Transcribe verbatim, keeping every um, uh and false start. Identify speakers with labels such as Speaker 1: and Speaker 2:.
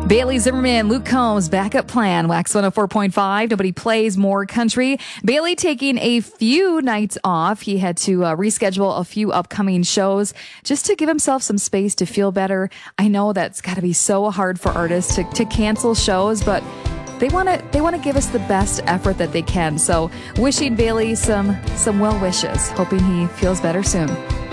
Speaker 1: Bailey Zimmerman, Luke Combs, backup plan, Wax one oh four point five. Nobody plays more country. Bailey taking a few nights off. He had to uh, reschedule a few upcoming shows just to give himself some space to feel better. I know that's got to be so hard for artists to, to cancel shows, but they want to they want to give us the best effort that they can. So wishing Bailey some some well wishes, hoping he feels better soon.